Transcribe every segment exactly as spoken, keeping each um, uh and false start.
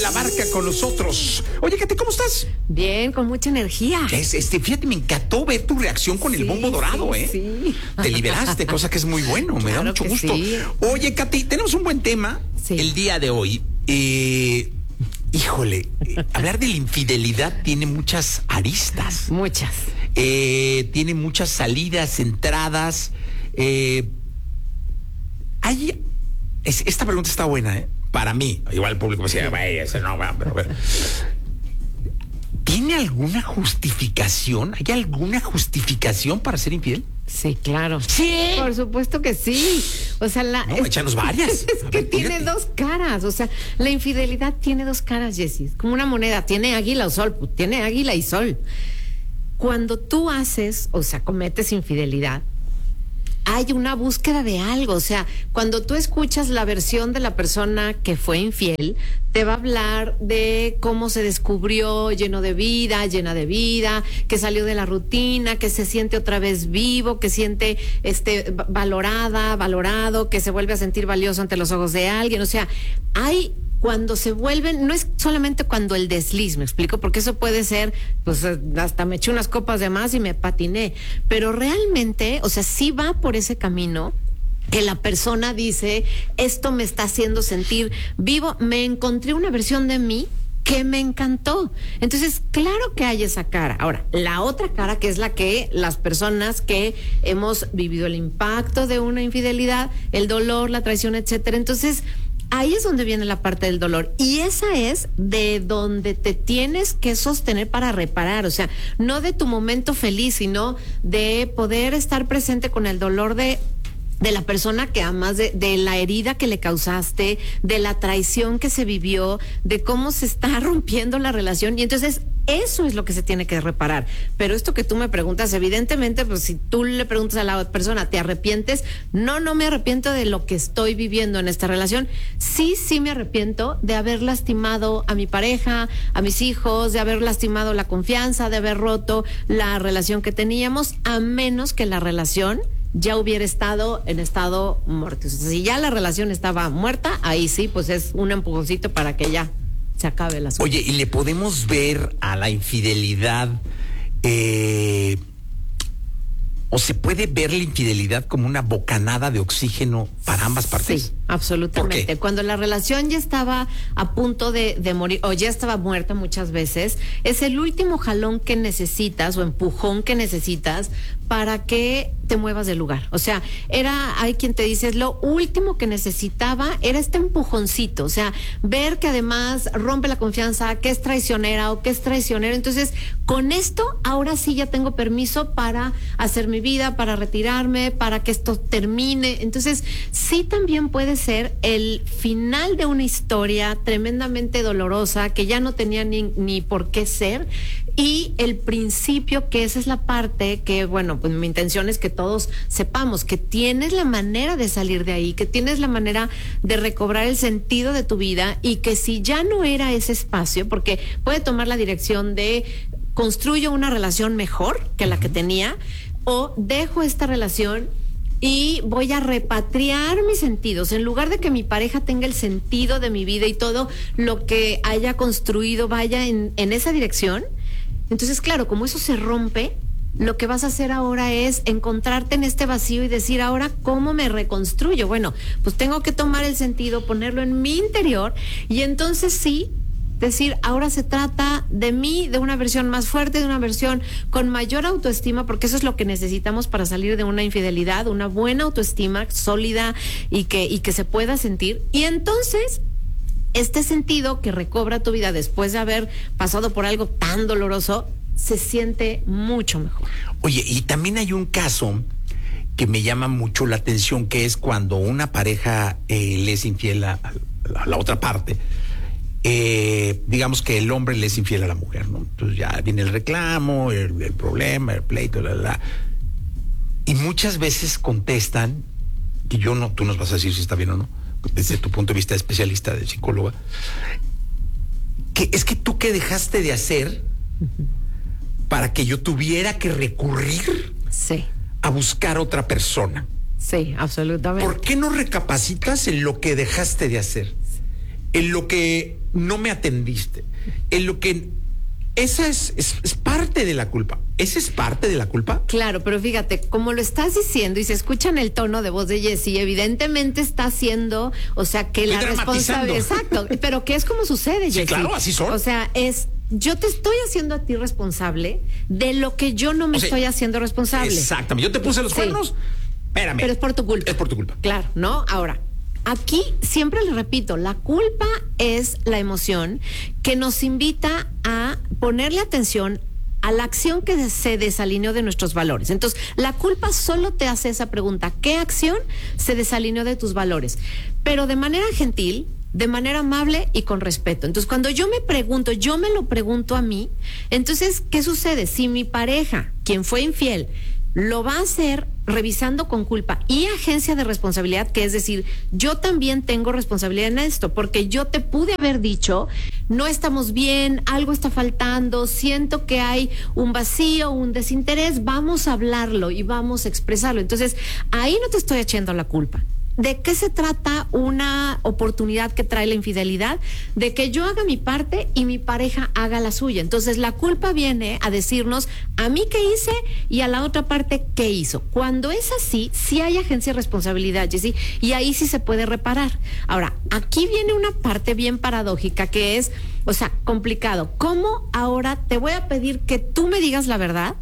La Barca con nosotros. Oye, Katy, ¿cómo estás? Bien, con mucha energía. Es, este, fíjate, me encantó ver tu reacción con sí, el bombo dorado, sí, ¿eh? Sí. Te liberaste, cosa que es muy bueno, me claro da mucho gusto. Sí. Oye, Katy, tenemos un buen tema sí. el día de hoy. Eh, híjole, eh, hablar de la infidelidad tiene muchas aristas. Muchas. Eh, tiene muchas salidas, entradas. Eh, hay, es, esta pregunta está buena, ¿eh? Para mí, igual el público me decía, vaya, ese no, pero a ver. ¿Tiene alguna justificación? ¿Hay alguna justificación para ser infiel? Sí, claro. Sí. Por supuesto que sí. O sea, la. No, es, échanos varias. Es, es que ver, tiene tírate. dos caras. O sea, la infidelidad tiene dos caras, Jessy. Es como una moneda. Tiene águila o sol. Pues tiene águila y sol. Cuando tú haces, o sea, cometes infidelidad, hay una búsqueda de algo. O sea, cuando tú escuchas la versión de la persona que fue infiel, te va a hablar de cómo se descubrió lleno de vida, llena de vida, que salió de la rutina, que se siente otra vez vivo, que siente este valorada, valorado, que se vuelve a sentir valioso ante los ojos de alguien. O sea, hay cuando se vuelven, no es solamente cuando el desliz, me explico, porque eso puede ser, pues hasta me eché unas copas de más y me patiné, pero realmente, o sea, sí va por ese camino que la persona dice, esto me está haciendo sentir vivo, me encontré una versión de mí que me encantó. Entonces, claro que hay esa cara. Ahora, la otra cara, que es la que las personas que hemos vivido el impacto de una infidelidad, el dolor, la traición, etcétera, entonces ahí es donde viene la parte del dolor y esa es de donde te tienes que sostener para reparar, o sea, no de tu momento feliz, sino de poder estar presente con el dolor de de la persona que amas, de, de la herida que le causaste, de la traición que se vivió, de cómo se está rompiendo la relación. Y entonces eso es lo que se tiene que reparar. Pero esto que tú me preguntas, evidentemente, pues si tú le preguntas a la persona, ¿te arrepientes? No, no me arrepiento de lo que estoy viviendo en esta relación. Sí, sí me arrepiento de haber lastimado a mi pareja, a mis hijos, de haber lastimado la confianza, de haber roto la relación que teníamos, a menos que la relación ya hubiera estado en estado muerto. O sea, si ya la relación estaba muerta, ahí sí, pues es un empujoncito para que ya se acabe el asunto. Oye, ¿y le podemos ver a la infidelidad, eh, o se puede ver la infidelidad como una bocanada de oxígeno para ambas partes? Sí, absolutamente. Cuando la relación ya estaba a punto de, de morir, o ya estaba muerta muchas veces, es el último jalón que necesitas o empujón que necesitas para que te muevas del lugar. O sea, era, hay quien te dice, es lo último que necesitaba, era este empujoncito. O sea, ver que además rompe la confianza, que es traicionera o que es traicionero. Entonces, con esto, ahora sí ya tengo permiso para hacer mi vida, para retirarme, para que esto termine. Entonces, sí también puede ser el final de una historia tremendamente dolorosa que ya no tenía ni, ni por qué ser, y el principio, que esa es la parte que, bueno, pues mi intención es que todos sepamos que tienes la manera de salir de ahí, que tienes la manera de recobrar el sentido de tu vida, y que si ya no era ese espacio, porque puede tomar la dirección de construyo una relación mejor que la que tenía, o dejo esta relación y voy a repatriar mis sentidos. En lugar de que mi pareja tenga el sentido de mi vida y todo lo que haya construido vaya en, en esa dirección. Entonces, claro, como eso se rompe, lo que vas a hacer ahora es encontrarte en este vacío y decir, ahora, ¿cómo me reconstruyo? Bueno, pues tengo que tomar el sentido, ponerlo en mi interior, y entonces sí, decir, ahora se trata de mí, de una versión más fuerte, de una versión con mayor autoestima, porque eso es lo que necesitamos para salir de una infidelidad, una buena autoestima sólida y que, y que se pueda sentir. Y entonces, este sentido que recobra tu vida después de haber pasado por algo tan doloroso, se siente mucho mejor. Oye, y también hay un caso que me llama mucho la atención, que es cuando una pareja eh, le es infiel a, a la otra parte. Eh, digamos que el hombre le es infiel a la mujer, ¿no? Entonces ya viene el reclamo, el, el problema, el pleito, la, la. Y muchas veces contestan, y yo no, tú nos vas a decir si está bien o no, desde tu punto de vista de especialista, de psicóloga, que es que tú qué dejaste de hacer para que yo tuviera que recurrir sí. a buscar otra persona. Sí, absolutamente. ¿Por qué no recapacitas en lo que dejaste de hacer? en lo que no me atendiste, en lo que... Esa es, es, es parte de la culpa. ¿Esa es parte de la culpa? Claro, pero fíjate, como lo estás diciendo y se escucha en el tono de voz de Jessy, evidentemente está haciendo, o sea, que Estoy la responsabilidad... Exacto, pero que es como sucede, Jessy. Sí, claro, así son. O sea, es... Yo te estoy haciendo a ti responsable de lo que yo no me o sea, estoy haciendo responsable. Exactamente. Yo te puse los cuernos, sí. Espérame. Pero es por tu culpa. Es por tu culpa. Claro, ¿no? Ahora, aquí siempre le repito, la culpa es la emoción que nos invita a ponerle atención a la acción que se desalineó de nuestros valores. Entonces, la culpa solo te hace esa pregunta, ¿qué acción se desalineó de tus valores? Pero de manera gentil, de manera amable y con respeto. Entonces, cuando yo me pregunto, yo me lo pregunto a mí, entonces, ¿qué sucede? Si mi pareja, quien fue infiel, lo va a hacer revisando con culpa y agencia de responsabilidad, que es decir, yo también tengo responsabilidad en esto, porque yo te pude haber dicho, no estamos bien, algo está faltando, siento que hay un vacío, un desinterés, vamos a hablarlo y vamos a expresarlo. Entonces, ahí no te estoy echando la culpa. ¿De qué se trata una oportunidad que trae la infidelidad? De que yo haga mi parte y mi pareja haga la suya. Entonces la culpa viene a decirnos a mí qué hice y a la otra parte qué hizo. Cuando es así, sí hay agencia de responsabilidad, Jessy, y ahí sí se puede reparar. Ahora, aquí viene una parte bien paradójica que es, o sea, complicado. ¿Cómo ahora te voy a pedir que tú me digas la verdad?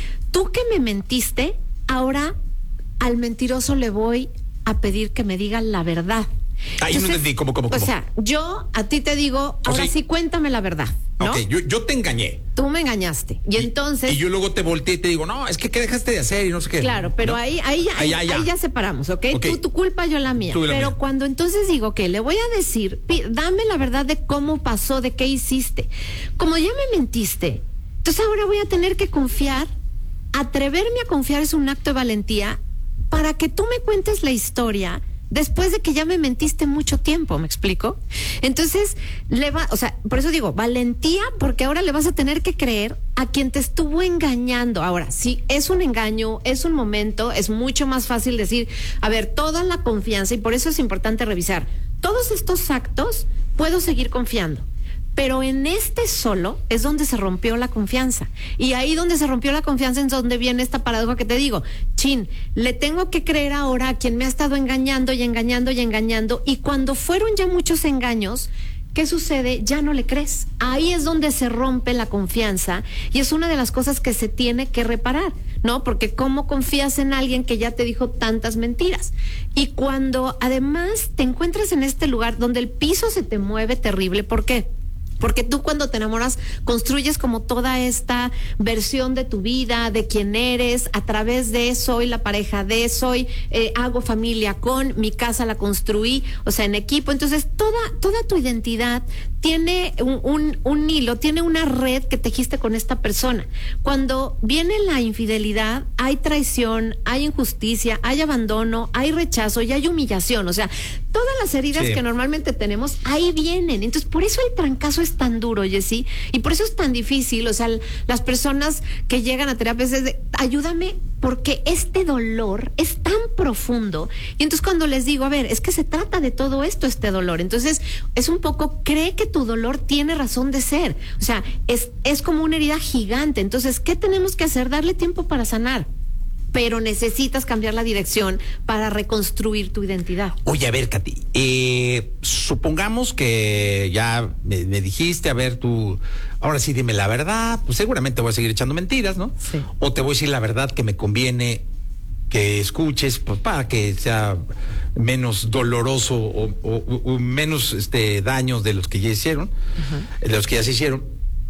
Tú que me mentiste, ahora al mentiroso le voy a pedir que me diga la verdad. Ahí no entendí, ¿cómo, cómo, cómo? O sea, yo a ti te digo, ahora sí, cuéntame la verdad, ¿no? Ok, yo, yo te engañé. Tú me engañaste. Y, y entonces... Y yo luego te volteé y te digo, no, es que ¿qué dejaste de hacer? Y no sé qué. Claro, pero ¿no? ahí, ahí, ahí, ahí, ya. ahí ya separamos, ¿ok? okay. Tú tu culpa, yo la mía. La pero mía. Cuando entonces digo, que le voy a decir, dame la verdad de cómo pasó, de qué hiciste. Como ya me mentiste, entonces ahora voy a tener que confiar. Atreverme a confiar es un acto de valentía para que tú me cuentes la historia después de que ya me mentiste mucho tiempo, ¿me explico? Entonces, le va, o sea, por eso digo, valentía, porque ahora le vas a tener que creer a quien te estuvo engañando. Ahora, si es un engaño, es un momento, es mucho más fácil decir, a ver, toda la confianza, y por eso es importante revisar, todos estos actos puedo seguir confiando. Pero en este solo es donde se rompió la confianza. Y ahí donde se rompió la confianza es donde viene esta paradoja que te digo. Chin, le tengo que creer ahora a quien me ha estado engañando y engañando y engañando. Y cuando fueron ya muchos engaños, ¿qué sucede? Ya no le crees. Ahí es donde se rompe la confianza. Y es una de las cosas que se tiene que reparar, ¿no? Porque ¿cómo confías en alguien que ya te dijo tantas mentiras? Y cuando además te encuentras en este lugar donde el piso se te mueve terrible, ¿por qué? Porque tú cuando te enamoras construyes como toda esta versión de tu vida, de quién eres, a través de soy la pareja de, soy, eh, hago familia con, mi casa la construí, o sea, en equipo. Entonces, toda, toda tu identidad tiene un, un, un hilo, tiene una red que tejiste con esta persona. Cuando viene la infidelidad, hay traición, hay injusticia, hay abandono, hay rechazo y hay humillación. O sea, todas las heridas sí. que normalmente tenemos, ahí vienen. Entonces, por eso el trancazo es tan duro, Jessy, y por eso es tan difícil. O sea, las personas que llegan a terapia es de, ayúdame, porque este dolor es tan profundo. Y entonces cuando les digo, a ver, es que se trata de todo esto, este dolor. Entonces, es un poco, cree que tu dolor tiene razón de ser. O sea, es, es como una herida gigante. Entonces, ¿qué tenemos que hacer? Darle tiempo para sanar. Pero necesitas cambiar la dirección para reconstruir tu identidad. Oye, a ver, Katy, eh, supongamos que ya me, me dijiste, a ver, tú, ahora sí dime la verdad, pues seguramente voy a seguir echando mentiras, ¿no? Sí. O te voy a decir la verdad que me conviene que escuches, pues para que sea menos doloroso o, o, o menos este, daños de los que ya hicieron, uh-huh. de los que ya se hicieron.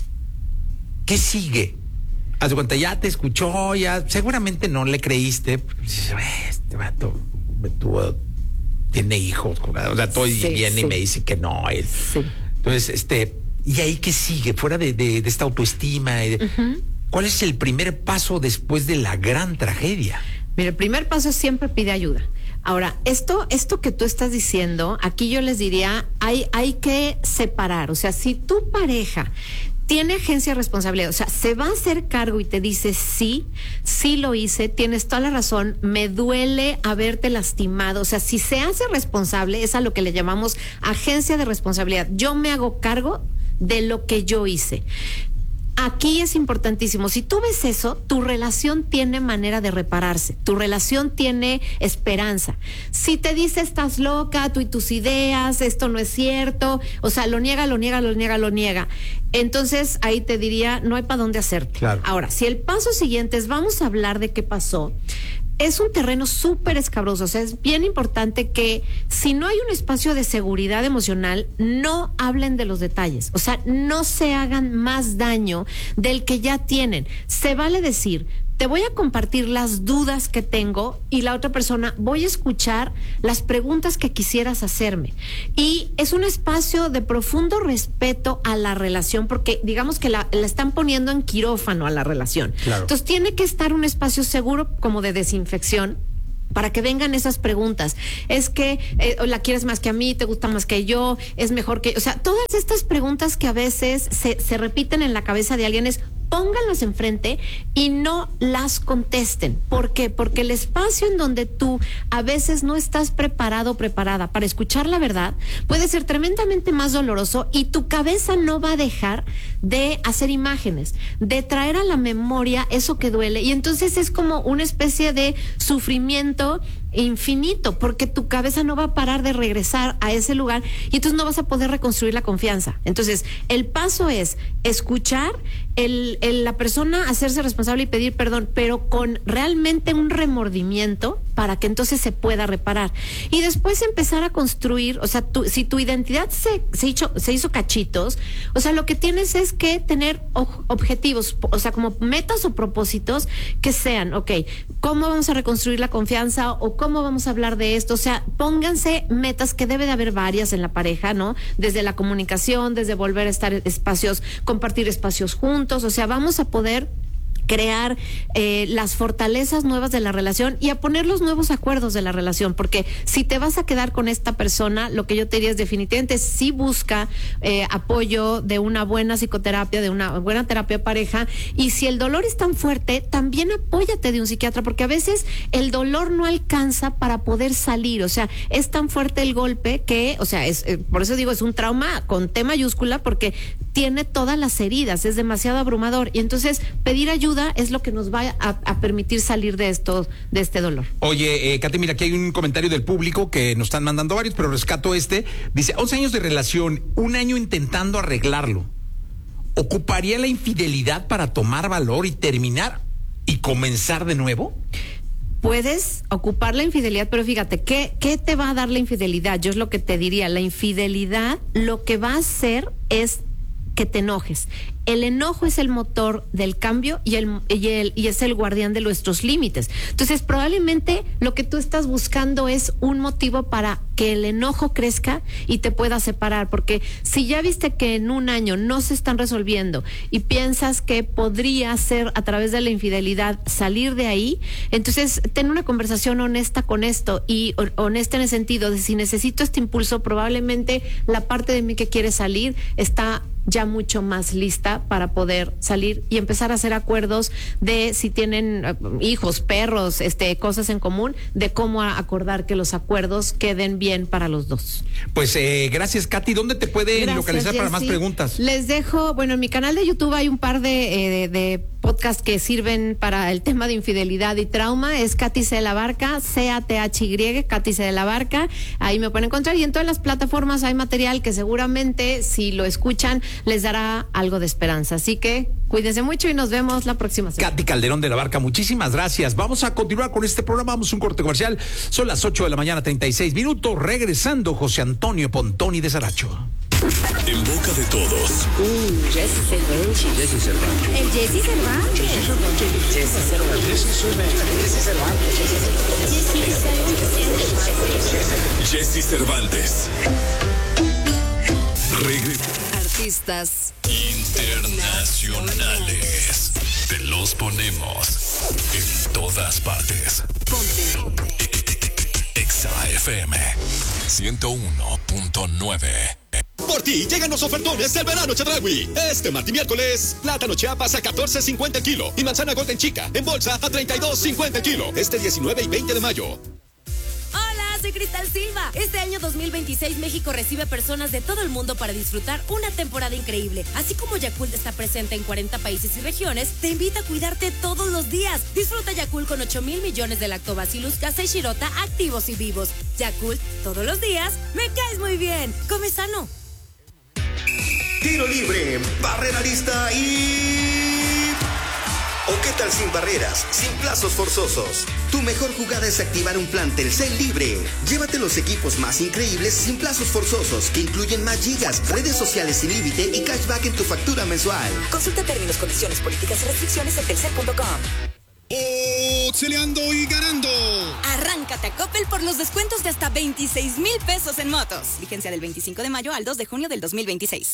¿Qué sigue? Haz de cuenta, ya te escuchó, ya seguramente no le creíste. Este vato me tuvo, tiene hijos, o sea, todo sí, bien sí. y me dice que no. Él. Sí. Entonces, este, ¿y ahí qué sigue? Fuera de, de, de esta autoestima. De, uh-huh. ¿Cuál es el primer paso después de la gran tragedia? Mira, el primer paso es siempre pide ayuda. Ahora, esto, esto que tú estás diciendo, aquí yo les diría, hay, hay que separar. O sea, si tu pareja tiene agencia de responsabilidad, o sea, se va a hacer cargo y te dice, sí, sí lo hice, tienes toda la razón, me duele haberte lastimado. O sea, si se hace responsable, es a lo que le llamamos agencia de responsabilidad. Yo me hago cargo de lo que yo hice. Aquí es importantísimo, si tú ves eso, tu relación tiene manera de repararse, tu relación tiene esperanza. Si te dice estás loca, tú y tus ideas, esto no es cierto, o sea, lo niega, lo niega, lo niega, lo niega, entonces ahí te diría, no hay para dónde hacerte. Claro. Ahora, si el paso siguiente es vamos a hablar de qué pasó, es un terreno súper escabroso. O sea, es bien importante que si no hay un espacio de seguridad emocional, no hablen de los detalles. O sea, no se hagan más daño del que ya tienen. Se vale decir, te voy a compartir las dudas que tengo y la otra persona, voy a escuchar las preguntas que quisieras hacerme. Y es un espacio de profundo respeto a la relación, porque digamos que la, la están poniendo en quirófano a la relación. Claro. Entonces tiene que estar un espacio seguro como de desinfección para que vengan esas preguntas. Es que eh, la quieres más que a mí, te gusta más que yo, es mejor que... O sea, todas estas preguntas que a veces se, se repiten en la cabeza de alguien es pónganlas enfrente y no las contesten. ¿Por qué? Porque el espacio en donde tú a veces no estás preparado o preparada para escuchar la verdad puede ser tremendamente más doloroso y tu cabeza no va a dejar de hacer imágenes, de traer a la memoria eso que duele, y entonces es como una especie de sufrimiento infinito, porque tu cabeza no va a parar de regresar a ese lugar y entonces no vas a poder reconstruir la confianza. Entonces, el paso es escuchar, el, el, la persona hacerse responsable y pedir perdón, pero con realmente un remordimiento para que entonces se pueda reparar. Y después empezar a construir, o sea, tu, si tu identidad se, se, hizo, se hizo cachitos, o sea, lo que tienes es que tener objetivos, o sea, como metas o propósitos que sean, ok, ¿cómo vamos a reconstruir la confianza? O ¿cómo vamos a hablar de esto? O sea, pónganse metas, que debe de haber varias en la pareja, ¿no? Desde la comunicación, desde volver a estar en espacios, compartir espacios juntos, o sea, vamos a poder crear eh, las fortalezas nuevas de la relación y a poner los nuevos acuerdos de la relación, porque si te vas a quedar con esta persona, lo que yo te diría es definitivamente sí busca eh, apoyo de una buena psicoterapia, de una buena terapia de pareja, y si el dolor es tan fuerte, también apóyate de un psiquiatra, porque a veces el dolor no alcanza para poder salir. O sea, es tan fuerte el golpe que, o sea, es eh, por eso digo, es un trauma con T mayúscula, porque tiene todas las heridas, es demasiado abrumador, y entonces pedir ayuda es lo que nos va a, a permitir salir de esto, de este dolor. Oye, eh, Katy, mira, aquí hay un comentario del público que nos están mandando varios, pero rescato este. Dice, once años de relación, un año intentando arreglarlo. ¿Ocuparía la infidelidad para tomar valor y terminar y comenzar de nuevo? Puedes ocupar la infidelidad, pero fíjate, ¿qué, qué te va a dar la infidelidad? Yo es lo que te diría, la infidelidad lo que va a hacer es que te enojes. El enojo es el motor del cambio y, el, y, el, y es el guardián de nuestros límites. Entonces, probablemente lo que tú estás buscando es un motivo para que el enojo crezca y te pueda separar, porque si ya viste que en un año no se están resolviendo y piensas que podría ser a través de la infidelidad salir de ahí, entonces ten una conversación honesta con esto, y honesta en el sentido de si necesito este impulso, probablemente la parte de mí que quiere salir está ya mucho más lista para poder salir y empezar a hacer acuerdos de si tienen uh, hijos, perros, este, cosas en común, de cómo acordar que los acuerdos queden bien para los dos. Pues eh, gracias, Katy. ¿Dónde te pueden Gracias, localizar Jessy. para más preguntas? Les dejo, bueno, en mi canal de YouTube hay un par de, eh, de, de podcasts que sirven para el tema de infidelidad y trauma. Es Katy C. de la Barca, C A T H Y, Katy C. de la Barca. Ahí me pueden encontrar, y en todas las plataformas hay material que seguramente, si lo escuchan, les dará algo de esperanza. Así que cuídense mucho y nos vemos la próxima semana. Katy Calderón de la Barca, muchísimas gracias. Vamos a continuar con este programa. Vamos a un corte comercial. Son las ocho de la mañana, treinta y seis minutos. Regresando, José Antonio Pontoni de Saracho. En boca de todos. Uh, Jessy Cervantes. Jessy Cervantes. El Jessy Cervantes. Jessy Cervantes. Jessy Cervantes. Jessy Cervantes. Regresa. Artistas internacionales. Te los ponemos en todas partes. Ponte. Exa F M ciento uno punto nueve. Por ti llegan los ofertones del verano Chedraui. Este martes y miércoles, plátano Chiapas a catorce cincuenta el kilo y manzana Golden Chica en bolsa a treinta y dos cincuenta el kilo. Este diecinueve y veinte de mayo. Soy Cristal Silva. Este año dos mil veintiséis México recibe personas de todo el mundo para disfrutar una temporada increíble. Así como Yakult está presente en cuarenta países y regiones, te invita a cuidarte todos los días. Disfruta Yakult con ocho mil millones de lactobacillus casei shirota activos y vivos. Yakult, todos los días, me caes muy bien. Come sano. Tiro libre, barrera lista y... ¿O qué tal sin barreras, sin plazos forzosos? Tu mejor jugada es activar un plan Telcel libre. Llévate los equipos más increíbles sin plazos forzosos, que incluyen más gigas, redes sociales sin límite y cashback en tu factura mensual. Consulta términos, condiciones, políticas y restricciones en telcel punto com. Oxeleando y ganando. Arráncate a Coppel por los descuentos de hasta veintiséis mil pesos en motos. Vigencia del veinticinco de mayo al dos de junio del dos mil veintiséis.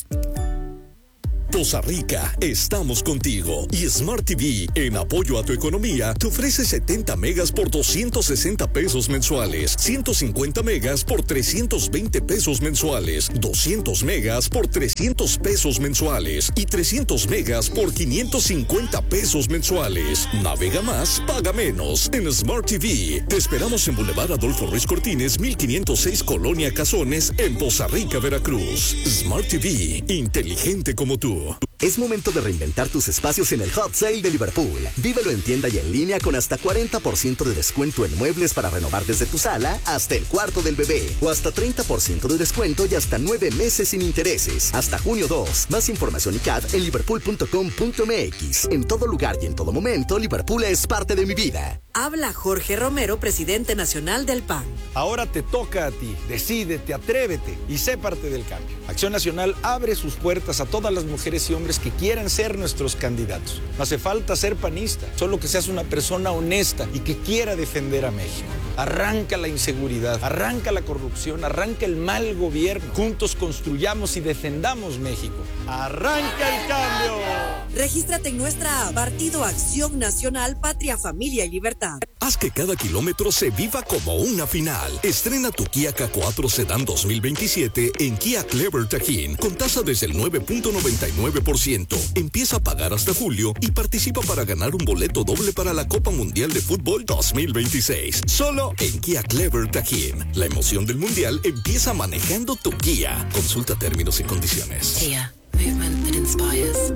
Poza Rica, estamos contigo. Y Smart T V, en apoyo a tu economía, te ofrece setenta megas por doscientos sesenta pesos mensuales, ciento cincuenta megas por trescientos veinte pesos mensuales, doscientos megas por trescientos pesos mensuales y trescientos megas por quinientos cincuenta pesos mensuales. Navega más, paga menos en Smart T V. Te esperamos en Boulevard Adolfo Ruiz Cortines, mil quinientos seis, Colonia Cazones, en Poza Rica, Veracruz. Smart T V, inteligente como tú. Es momento de reinventar tus espacios en el Hot Sale de Liverpool. Vívelo en tienda y en línea con hasta cuarenta por ciento de descuento en muebles para renovar desde tu sala hasta el cuarto del bebé. O hasta treinta por ciento de descuento y hasta nueve meses sin intereses. Hasta junio dos. Más información y C A D en liverpool punto com punto m x. En todo lugar y en todo momento, Liverpool es parte de mi vida. Habla Jorge Romero, presidente nacional del P A N. Ahora te toca a ti. Decídete, atrévete y sé parte del cambio. Acción Nacional abre sus puertas a todas las mujeres y hombres que quieran ser nuestros candidatos. No hace falta ser panista, solo que seas una persona honesta y que quiera defender a México. Arranca la inseguridad, arranca la corrupción, arranca el mal gobierno. Juntos construyamos y defendamos México. ¡Arranca el cambio! Regístrate en nuestra app, Partido Acción Nacional, Patria, Familia y Libertad. Haz que cada kilómetro se viva como una final. Estrena tu Kia K cuatro Sedan dos mil veintisiete en Kia Clever Tajín con tasa desde el nueve punto noventa y nueve por ciento. Empieza a pagar hasta julio y participa para ganar un boleto doble para la Copa Mundial de Fútbol dos mil veintiséis. Solo en Kia Clever Tajín. La emoción del Mundial empieza manejando tu Kia. Consulta términos y condiciones. Kia, movement that inspires.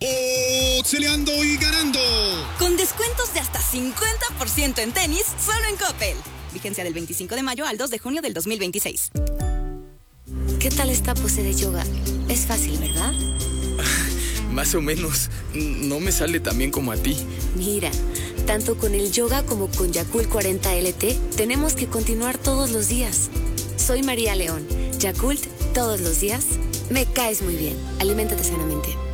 Oxeleando y ganando. Con descuentos de hasta cincuenta por ciento en tenis, solo en Coppel. Vigencia del veinticinco de mayo al dos de junio del dos mil veintiséis. ¿Qué tal esta pose de yoga? Es fácil, ¿verdad? Más o menos. No me sale tan bien como a ti. Mira, tanto con el yoga como con Yakult cuarenta L T, tenemos que continuar todos los días. Soy María León. Yakult, todos los días. Me caes muy bien. Aliméntate sanamente.